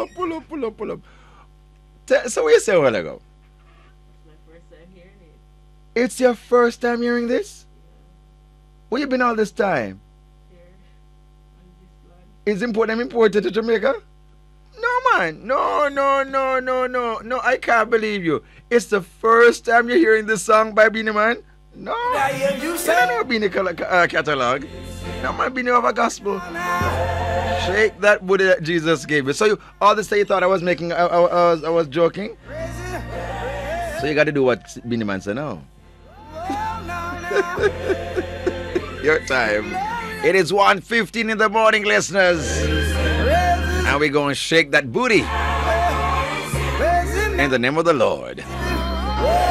pull up. So what you say a while ago? It's my first time hearing it. It's your first time hearing this? Where you been all this time? Here on this land. Is imported to Jamaica? No, man. No. I can't believe you. It's the first time you're hearing this song by Beanie Man? No. You don't know Beanie catalog. No, man, Beanie have a gospel. Shake that booty that Jesus gave you. So you, all this time you thought I was making, I was joking? So you got to do what Beanie Man said now. Your time. It is 1:15 in the morning, listeners. And we're going to shake that booty in the name of the Lord.